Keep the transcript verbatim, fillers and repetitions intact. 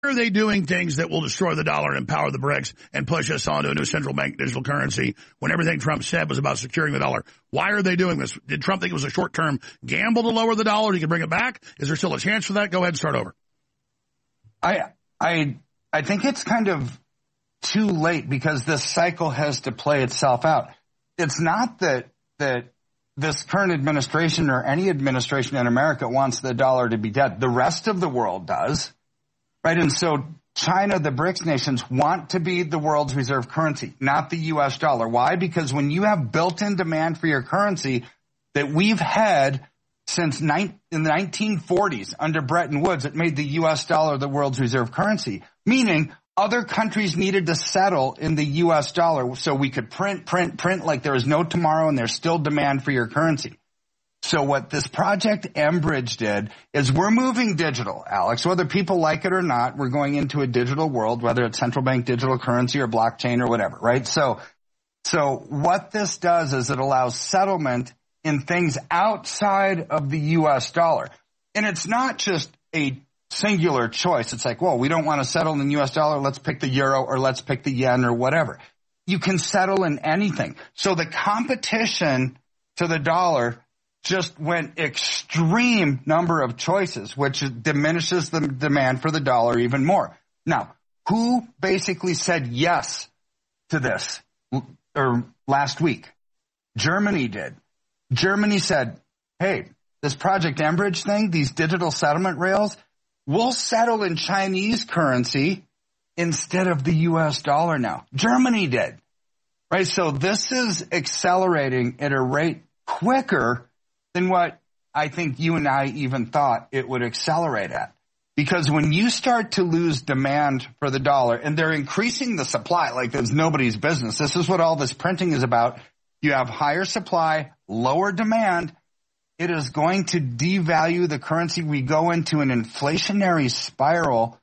are they doing things that will destroy the dollar and empower the BRICS and push us onto a new central bank digital currency when everything Trump said was about securing the dollar? Why are they doing this? Did Trump think it was a short-term gamble to lower the dollar? He could bring it back? Is there still a chance for that? Go ahead and start over. I I I think it's kind of too late because this cycle has to play itself out. It's not that that this current administration or any administration in America wants the dollar to be dead. The rest of the world does. Right, and so China, the BRICS nations, want to be the world's reserve currency, not the U S dollar. Why? Because when you have built-in demand for your currency that we've had since in the nineteen forties under Bretton Woods, it made the U S dollar the world's reserve currency, meaning other countries needed to settle in the U S dollar so we could print, print, print like there is no tomorrow and there's still demand for your currency. So what this Project Enbridge did is we're moving digital, Alex, whether people like it or not. We're going into a digital world, whether it's central bank digital currency or blockchain or whatever, right? So, so what this does is it allows settlement in things outside of the U S dollar. And it's not just a singular choice. It's like, well, we don't want to settle in U S dollar. Let's pick the euro or let's pick the yen or whatever. You can settle in anything. So the competition to the dollar just went extreme number of choices, which diminishes the demand for the dollar even more. Now, who basically said yes to this or last week? Germany did. Germany said, hey, this Project Enbridge thing, these digital settlement rails, we'll settle in Chinese currency instead of the U S dollar now. Germany did. Right? So this is accelerating at a rate quicker than what I think you and I even thought it would accelerate at. Because when you start to lose demand for the dollar, and they're increasing the supply like there's nobody's business. This is what all this printing is about. You have higher supply, lower demand. It is going to devalue the currency. We go into an inflationary spiral